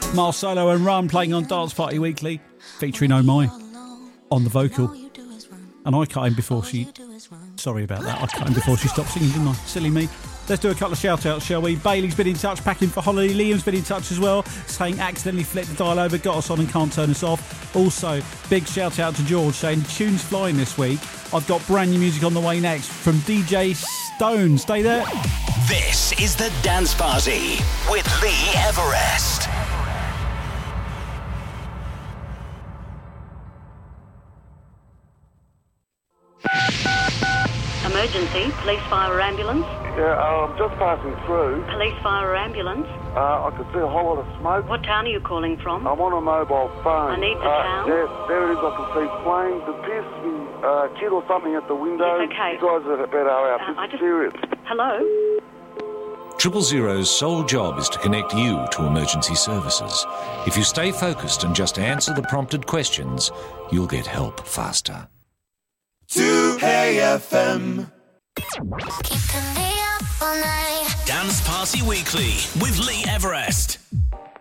Marcelo and Run playing on Dance Party Weekly, featuring Oh My on the vocal. And I cut in before she... Sorry about that. I cut in before she stopped singing, didn't I? Silly me. Let's do a couple of shout-outs, shall we? Bailey's been in touch, packing for Holly. Liam's been in touch as well, saying accidentally flipped the dial over, got us on and can't turn us off. Also, big shout-out to George, saying tunes flying this week. I've got brand new music on the way next from DJ Stone. Stay there. This is The Dance Party with Lee Everest. Emergency, police, fire, ambulance. Yeah, I'm just passing through. Police, fire, ambulance. I could see a whole lot of smoke. What town are you calling from? I'm on a mobile phone. I need the town. There it is. I can see flames. It appears to be a kid or something at the window. Yes, okay. You guys are better out. This is serious. Hello? 000's sole job is to connect you to emergency services. If you stay focused and just answer the prompted questions, you'll get help faster. 2AM. Dance Party Weekly with Lee Everest.